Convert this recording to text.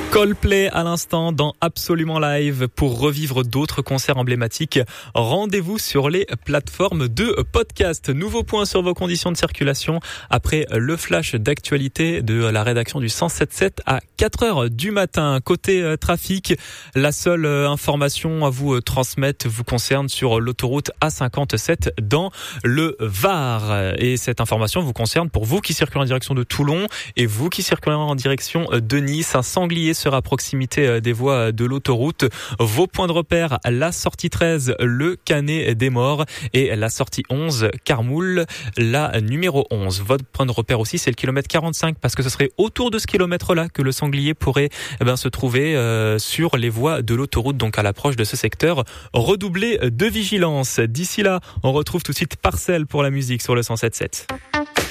Coldplay à l'instant dans Absolument Live. Pour revivre d'autres concerts emblématiques, rendez-vous sur les plateformes de podcast. Nouveau point sur vos conditions de circulation après le flash d'actualité de la rédaction du 107.7 à 4h du matin. Côté trafic, la seule information à vous transmettre vous concerne sur l'autoroute A57 dans le Var. Et cette information vous concerne pour vous qui circulez en direction de Toulon et vous qui circulez en direction de Nice. Un sanglier sera à proximité des voies de l'autoroute. Vos points de repère, la sortie 13, le Canet des Morts et la sortie 11, Carmoul, la numéro 11. Votre point de repère aussi, c'est le kilomètre 45 parce que ce serait autour de ce kilomètre-là que le sanglier pourrait se trouver sur les voies de l'autoroute. Donc à l'approche de ce secteur, redoublez de vigilance. D'ici là, on retrouve tout de suite Parcelle pour la musique sur le 107.7.